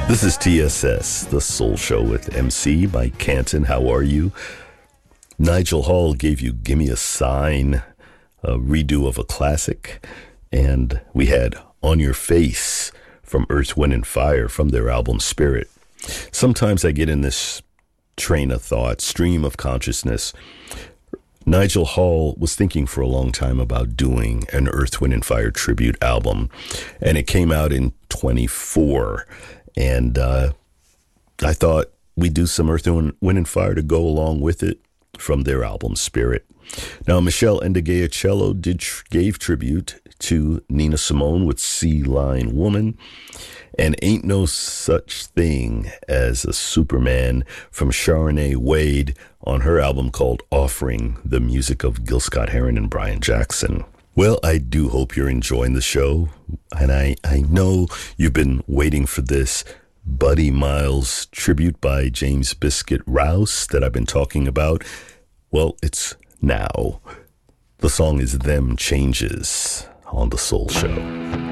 This is TSS, The Soul Show with MC Mike Canton. How are you? Nigel Hall gave you Gimme a Sign, a redo of a classic. And we had On Your Face from Earth, Wind & Fire from their album Spirit. Sometimes I get in this train of thought, stream of consciousness. Nigel Hall was thinking for a long time about doing an Earth, Wind & Fire tribute album. And it came out in 24. And I thought we'd do some Earth, Wind & Fire to go along with it from their album Spirit. Now, Michelle Ndegeocello gave tribute to Nina Simone with Sea Lion Woman, and Ain't No Such Thing as a Superman from Sharonay Wade on her album called Offering, the music of Gil Scott-Heron and Brian Jackson. Well, I do hope you're enjoying the show, and I know you've been waiting for this Buddy Miles tribute by James Biscuit Rouse that I've been talking about. Well, it's now. The song is Them Changes on The Soul Show.